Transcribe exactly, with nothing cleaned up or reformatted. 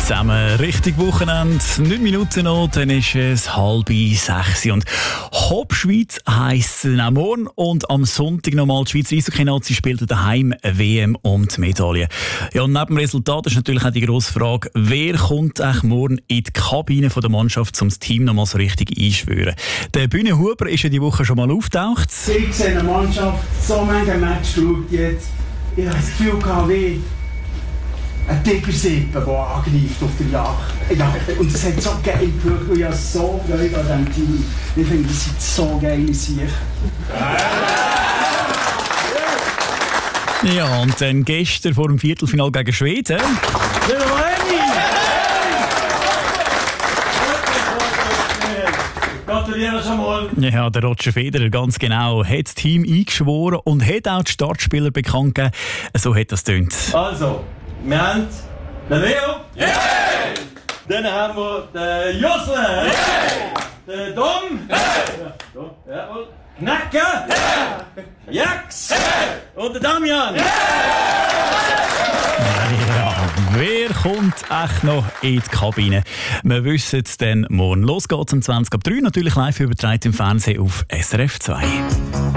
zusammen, richtig Wochenende, neun Minuten noch, dann ist es halb sechs. Und Hopp Schweiz heisst es auch morgen und am Sonntag nochmal die Schweizer Eishockey-Nazi spielt daheim W M um die Medaille. Ja, und neben dem Resultat ist natürlich auch die grosse Frage, wer kommt eigentlich morgen in die Kabine von der Mannschaft, um das Team nochmal so richtig einschwören. Der Bühne Huber ist ja die Woche schon mal auftaucht. Ich sehe eine Mannschaft, so manche Match geschaut jetzt. Ich habe das Gefühl gehabt, wie ein Tigersippe, der angreift auf der Jagd. Ja, und es hat so geil gewirkt. Ich habe so Freude an diesem Team. Ich finde, das sind so geile Sicher. Ja, und dann gestern vor dem Viertelfinale gegen Schweden. Gratuliere schon mal. Ja, der Roger Federer, ganz genau, hat das Team eingeschworen und hat auch die Startspieler bekannt gegeben. So hat das tönt. Also, wir haben den Leo. Yeah! Dann haben wir den Josse. Yeah! Den Dom. Yeah! Ja, Knacke. Yeah! Jax. Yeah! Und den Damian. Yeah! Ja, wer kommt echt noch in die Kabine? Wir wissen es dann morgen. Los geht's um zwanzig ab drei, natürlich live übertragen im Fernsehen auf S R F zwei.